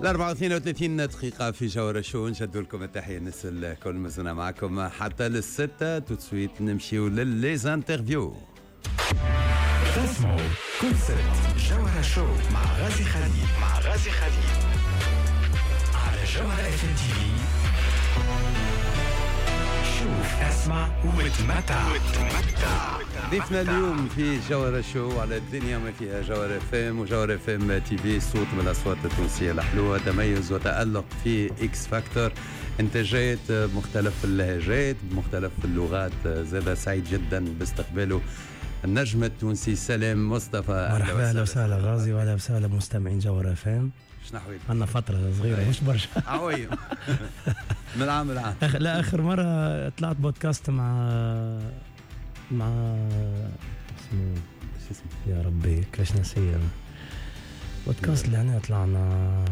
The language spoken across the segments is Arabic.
34 دقيقة في جوهرة شو. نشدوا لكم التحية الناس الكل مازلنا معكم حتى للستة. توتسويت نمشيو للليز انترفيو. تسمعوا كل ست جوهرة شو مع غازي خليل على جوهرة اف ام تي في. شوف اسمع وتمتع. ضيفنا اليوم في جوهرة شو على الدنيا ما فيها جوهرة اف ام وجوهرة اف ام تي في. صوت من الاصوات التونسية الحلوة، تميز وتألق في اكس فاكتور، انتاجات مختلف اللهجات بمختلف اللغات. زاد سعيد جدا باستقباله النجم التونسي سلام مصطفى. مرحبا، اهلا وسهلا غازي واهلا وسهلا مستمعين جوهرة اف ام. شنحوي عندنا فترة صغيرة مش برشا عويم من عام لا آخر مرة طلعت بودكاست مع اسمه شو اسمه يا ربي كيفاش نسيه بودكاست اللي هنا طلعنا.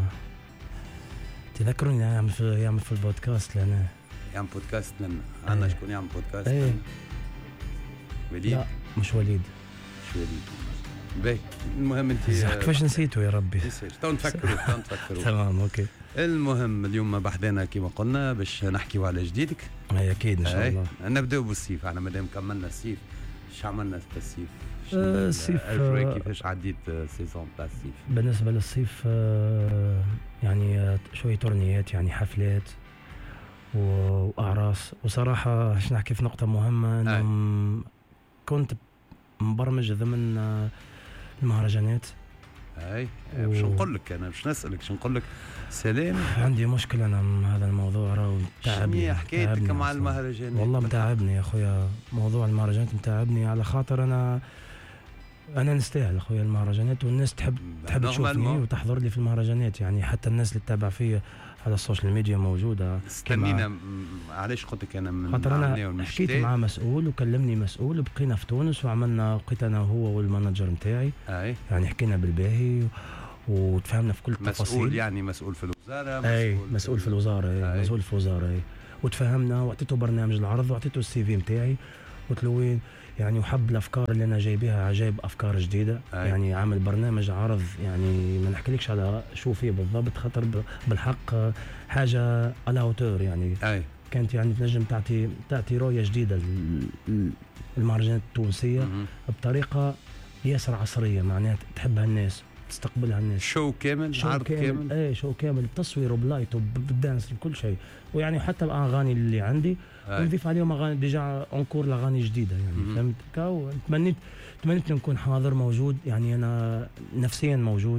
تذكروني يعمل في البودكاست لنا يعمل بودكاست لنا. عندنا شكون يعمل بودكاست لنا؟ وليد؟ لا مش وليد. مش وليد. باهي المهم انت كيفاش نسيته يا ربي. تفكروا تمام اوكي. المهم اليوم بحثنا كما قلنا باش نحكيوا على جديدك. اي اكيد ان شاء الله. نبداو بالصيف. انا مادام كملنا الصيف شو عملنا في الصيف؟ الصيف كيفاش عديت سيزون تاع الصيف؟ بالنسبه للصيف يعني شويه تورنيات، يعني حفلات واعراس. وصراحه باش نحكي في نقطه مهمه انه كنت مبرمج ضمن المهرجانات. اي باش نقول لك، انا باش نسالك باش نقول لك سلام. عندي مشكله انا من هذا الموضوع، راهو متعبني. شنو حكايتك مع المهرجانات؟ والله متعبني يا خويا موضوع المهرجانات، متعبني على خاطر انا نستاهل اخويا المهرجانات، والناس تحب تشوفني وتحضر لي في المهرجانات. يعني حتى الناس اللي تتابع فيا على السوشيال ميديا موجوده. استنينا علاش قلت لك انا من خاطر انا حكيت مع مسؤول وكلمني مسؤول، بقينا في تونس وعملنا، بقيت انا هو والمانجر نتاعي. يعني حكينا بالباهي وتفهمنا في كل التفاصيل. مسؤول يعني مسؤول في الوزاره؟ مسؤول في الوزاره. مسؤول في الوزاره. وتفهمنا واعطيته برنامج العرض واعطيته السي في نتاعي. قلت له وين يعني، وحب الافكار اللي انا جايبها، جايب افكار جديده. يعني عامل برنامج عرض، يعني ما نحكيلكش على شو فيه بالضبط، خاطر بالحق حاجه على اوتور. يعني كانت يعني تنجم تعطي رؤيه جديده المهرجانات التونسيه بطريقه ياسر عصريه، معناها تحبها الناس، تستقبلها الناس. شو كامل، عرض كامل. شو كامل بتصوير وبلايت وبالدانس وكل شيء. ويعني حتى الاغاني اللي عندي نضيف عليهم اغاني ديجا انكور، لاغاني جديده. يعني فهمت كاو. تمنيت نكون حاضر موجود. يعني انا نفسيا موجود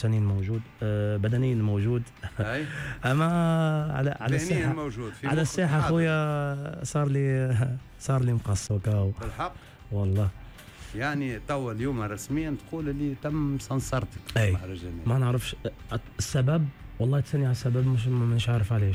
بدنيا موجود اما على الساحه موجود على الساحه اخويا. صار لي مقص وكاو بالحق والله. يعني توا اليوم رسميا تقول اللي تم سنسرتك في المهرجانات. ما نعرفش السبب والله، تسألني على السبب مش عارف علاش.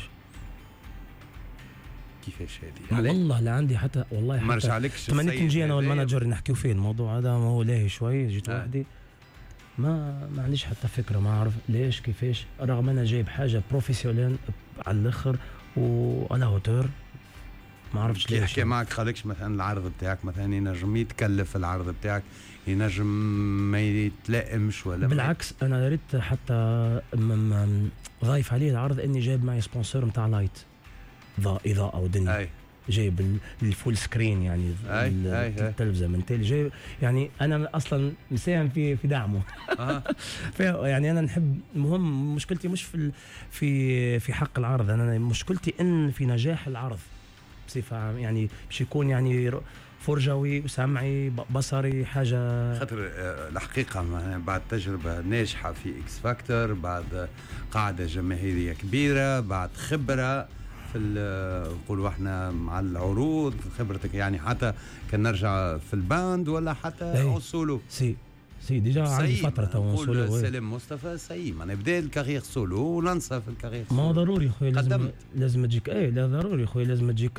كيفاش هذه؟ والله لا عندي حتى والله ما رجعلكش. تمنيت نجي انا والمانجر نحكيو فيه الموضوع هذا. ما هو لاهي شوي، جيت وحدي ما عنديش حتى فكره، ما اعرف ليش كيفاش، رغم انا جايب حاجه بروفيسيونيل على الاخر وعلى هوتور. ما عرفتش ليش. يحكي معك خليكش مثلا العرض بتاعك مثلا ينجم يتكلف، العرض بتاعك ينجم ما يتلائمش ولا بالعكس. انا ريت حتى ضايف عليه العرض اني جايب معي سبونسور نتاع لايت، اضاءه ودنيا. جايب الفول سكرين يعني التلفزه من تالي جايب. يعني انا اصلا مساهم في دعمه. يعني انا نحب، المهم مشكلتي مش في حق العرض، انا مشكلتي ان في نجاح العرض بصفه يعني باش يكون يعني فرجوي وسمعي بصري حاجه. خاطر الحقيقه بعد تجربه ناجحه في اكس فاكتور، بعد قاعده جماهيريه كبيره، بعد خبره في نقولوا احنا مع العروض، خبرتك يعني حتى كان نرجع في الباند ولا حتى اون سولو. سي ديجا عندي فتره تو سولو. سلام مصطفى سيم انا بدا الكارير سولو ولنسى في الكارير سولو. ما ضروري خويا، لازم تجيك. لا ضروري خويا، لازم تجيك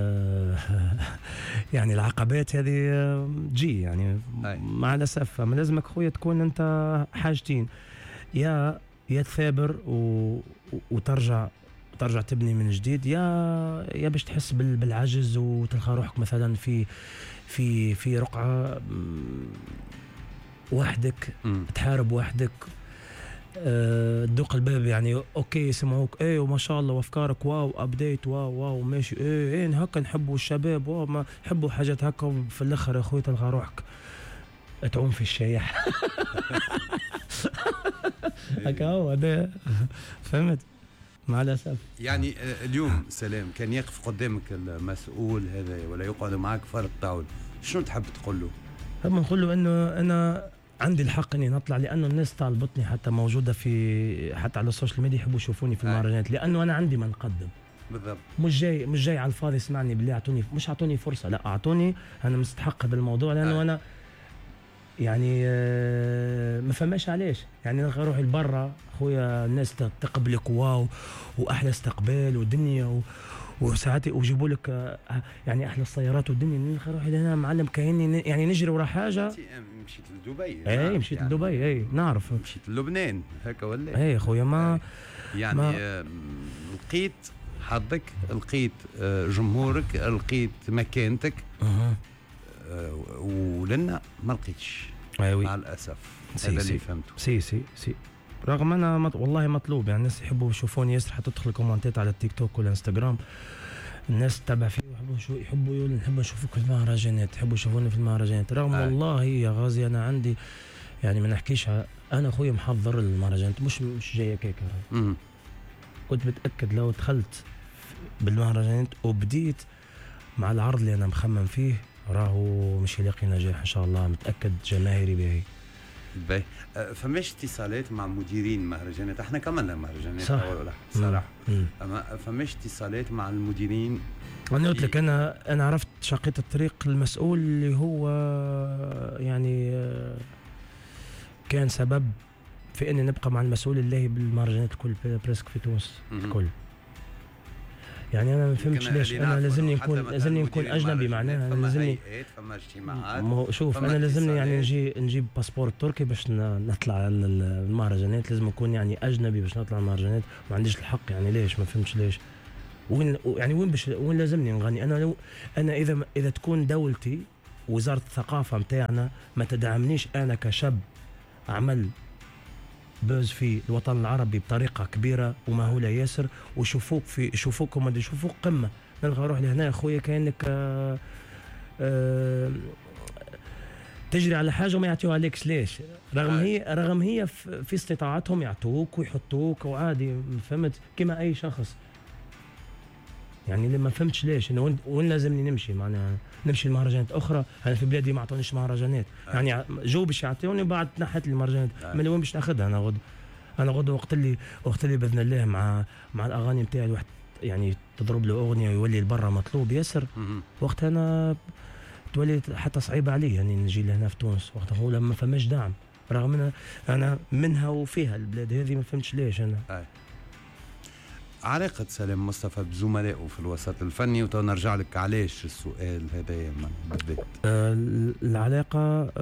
يعني العقبات هذه تجي يعني مع الاسف. ما لازمك خويا تكون انت حاجتين، يا تثابر وترجع تبني من جديد، يا باش تحس بالعجز وتلقى روحك مثلا في رقعه وحدك، تحارب وحدك. دوق الباب يعني اوكي يسمعوك ايه وما شاء الله وافكارك واو ابديت واو ماشي ايه هكا نحبوا الشباب واو ما نحبوا حاجات هكا في الاخر يا اخوي تلقى روحك تعوم في الشيح. هكا هو هذا فهمت مع الاسف. يعني اليوم سلام كان يقف قدامك المسؤول هذا ولا يقعد معك فرد طاول شنو تحب تقول له؟ حب نقول له انه انا عندي الحق اني نطلع لانه الناس طالبتني حتى موجوده في حتى على السوشيال ميديا يحبوا يشوفوني في المهرجانات لانه انا عندي ما نقدم. بالضبط. مش جاي على الفاضي اسمعني بالله اعطوني مش اعطوني فرصه لا اعطوني انا مستحق بالموضوع لانه انا يعني ما فهماش علاش يعني نروح لبرا خويا الناس تقبلك واو واحلى استقبال ودنيا وساعات ويجيبوا لك يعني احلى السيارات والدنيا نروح هنا معلم كاني يعني نجري ورا حاجه. مشيت لدبي. اي مشيت يعني لدبي اي نعرف. مشيت للبنان هكا ولا اي خويا ما يعني لقيت حظك لقيت جمهورك لقيت مكانتك. ولنا ما لقيتش مع الاسف. هذا اللي فهمته. سي رغم انا والله مطلوب يعني الناس يحبوا يشوفوني ياسر حتى تدخل كومنتات على التيك توك والانستغرام الناس تتابع فيه يحبوا يقولوا نحب نشوفك في المهرجانات يحبوا يشوفوني في المهرجانات رغم والله يا غازي انا عندي يعني ما نحكيش انا اخويا محضر المهرجانات مش جايه كيكه. كنت متاكد لو دخلت بالمهرجانات وبديت مع العرض اللي انا مخمم فيه راهو مش يلاقي نجاح ان شاء الله متاكد جماهيري به. باهي فماش اتصالات مع مديرين مهرجانات احنا كملنا مهرجانات صراحه اما فماش اتصالات مع المديرين. انا قلت لك انا عرفت شقيت الطريق المسؤول اللي هو يعني كان سبب في اني نبقى مع المسؤول اللي بالمهرجانات الكل بريسك في تونس الكل. يعني انا ما فهمتش ليش انا لازمني نكون اجنبي معناها لازمني فما اجتماعات شوف انا لازمني يعني نجيب باسبور تركي باش نطلع المهرجانات لازم اكون يعني اجنبي باش نطلع المهرجانات ما عنديش الحق يعني ليش ما فهمتش ليش وين لازمني نغني انا اذا تكون دولتي وزارة الثقافة متاعنا ما تدعمنيش انا كشاب عمل بوز في الوطن العربي بطريقة كبيرة ومهولة ياسر يشوفوكم قمة نلقى روح لهنا اخويا كأنك تجري على حاجة وما يعطيوها عليك ليش رغم هي في استطاعتهم يعطوك ويحطوك وعادي فهمت كما اي شخص يعني لما فهمتش ليش انه وين لازمني نمشي معناها نمشي لمهرجانات اخرى انا في بلادي ما عطونيش مهرجانات يعني جو باش يعطيوني بعد تنحت لي المهرجانات من وين باش ناخذها انا غد وقت اللي باذن الله مع الاغاني نتاعي الواحد يعني تضرب له اغنيه ويولي لبرا مطلوب ياسر وقتها انا تولي حتى صعيبه علي يعني نجي لهنا في تونس وقتها هو لما فماش دعم رغم انا منها وفيها البلاد هذه ما فهمتش ليش انا. علاقة سلام مصطفى بزملائه في الوسط الفني وتنرجع لك علاش السؤال هذا بالذات. العلاقة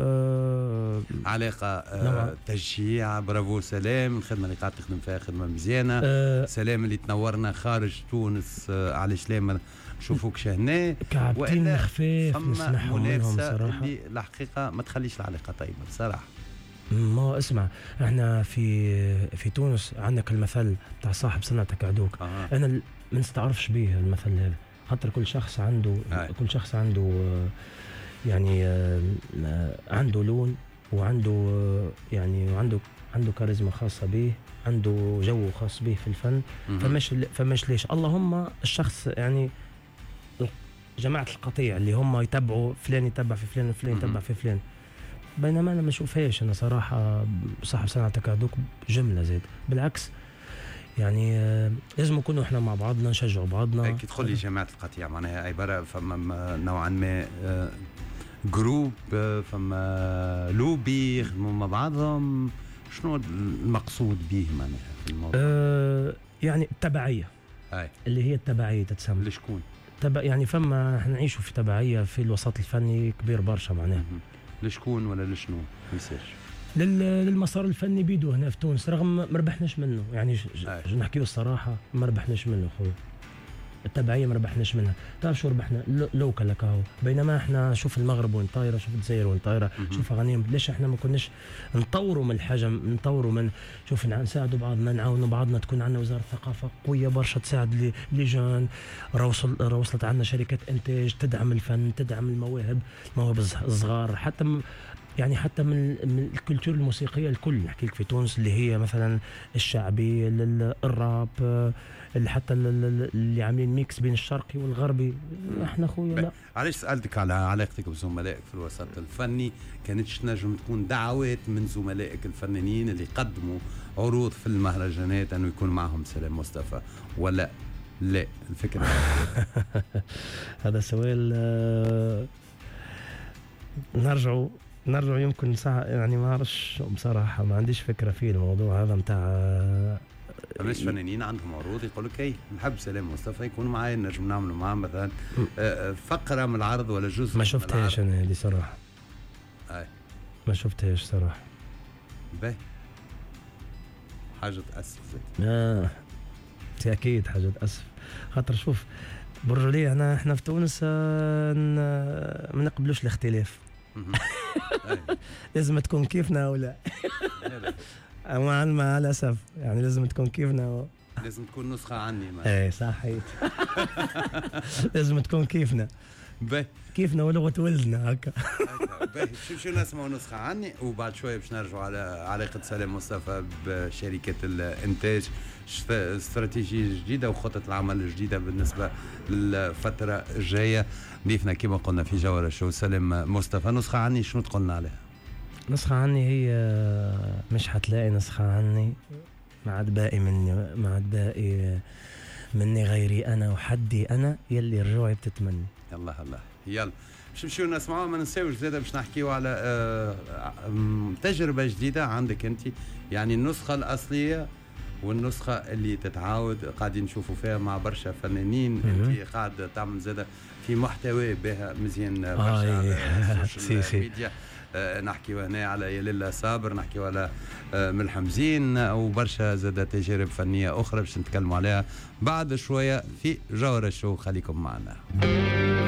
علاقة تشجيع برافو سلام الخدمة اللي قاعد تخدم فيها خدمة مزيانة سلام اللي تنورنا خارج تونس علاش لا نشوفوك شهنا كعبتين خفيف نسمعهم منهم صراحة اللي الحقيقة ما تخليش العلاقة طيبة بصراحة. ما اسمع احنا في تونس عندك المثل بتاع صاحب سنتك عدوك. انا ما نستعرفش به المثل هذا خاطر كل شخص عنده يعني عنده لون وعنده يعني عنده كاريزما خاصه به عنده جو خاص به في الفن فماش ليش اللهم الشخص يعني جماعه القطيع اللي هم يتبعوا فلان يتبع في فلان وفلان يتبع في فلان بينما انا ما اشوفهاش انا صراحه صاحب سنتك عدوك جمله زيد بالعكس يعني لازم نكونوا احنا مع بعضنا نشجعوا بعضنا. كي تقول لي جماعه القطيع معناها عباره فما نوعا ما جروب فما لوبي يخدموا مع بعضهم شنو المقصود به معناها في الموضوع؟ يعني التبعيه اللي هي التبعيه تتسمى لشكون؟ يعني فما احنا نعيشوا في تبعيه في الوسط الفني كبير برشا معناها لشكون ولا لشنو ميساج للمسار الفني بيدو هنا في تونس رغم ما ربحناش منه يعني نحكيو الصراحه ما ربحناش منه خويا التبعية ما ربحناش منها. تعرف شو ربحنا؟ لوكال لكاو. بينما احنا شوف المغرب وين طايره، شوف الجزائر وين طايره، شوف اغانيهم. ليش احنا ما كناش نطوروا من الحاجه، نطوروا من شوف نساعدوا بعضنا، نعاونوا بعضنا، تكون عندنا وزاره ثقافه قويه برشا تساعد لي جون. وصلت عندنا شركات انتاج تدعم الفن، تدعم المواهب الصغار، حتى يعني حتى من الكولتور الموسيقيه الكل. نحكي لك في تونس اللي هي مثلا الشعبي، الراب، حتى اللي عاملين ميكس بين الشرقي والغربي. احنا خويا لا. علاش سالتك على علاقتك بزملائك في الوسط الفني؟ كانتش تنجم تكون دعوات من زملائك الفنانين اللي قدموا عروض في المهرجانات انه يكون معهم سلام مصطفى ولا لا؟ الفكره هذا سؤال نرجع يمكن ساعة، يعني ما اعرفش بصراحة، ما عنديش فكرة فيه الموضوع هذا متاع. فماش فنانين عندهم عروض يقول لك اي نحب سلام مصطفى يكون معايا، نجم نعملوا معاه مثلا فقرة من العرض ولا جزء؟ ما شفتهاش انا هذه صراحة. ما شفتهاش صراحة. باهي، حاجة تأسف. اكيد حاجة تأسف، خاطر شوف برجولية احنا في تونس ما نقبلوش الاختلاف. لازم تكون كيفنا ولا مع الأسف، يعني لازم تكون كيفنا لازم تكون نسخة عني. ايه صحيح. لازم تكون كيفنا. باهي، كيفنا ولغة ولدنا هكا. باهي، شو نسمعوا نسخة عني، وبعد شوية باش نرجعوا على علاقة سلام مصطفى بشركة الإنتاج، استراتيجية جديدة وخطة العمل الجديدة بالنسبة للفترة الجاية. ضيفنا كما قلنا في جوهرة شو سلام مصطفى. نسخة عني شنو تقولنا عليها؟ نسخة عني هي مش حتلاقي نسخة عني، ما عاد باقي مني غيري أنا وحدي أنا يلي رجوعي بتتمنى. يلا شو نسمعوا. ما ننساوش زاده باش نحكيوا على تجربة جديدة عندك انت، يعني النسخة الأصلية والنسخة اللي تتعاود قاعدين نشوفوا فيها مع برشا فنانين. انت قاعد تعمل زاده في محتوى بها مزيان برشا على السوشيال ميديا. نحكي هنا على يليلا صابر، نحكي على ملحم زين، وبرشا زاده تجارب فنية أخرى باش نتكلموا عليها بعد شوية في جوهرة شو. خليكم معنا.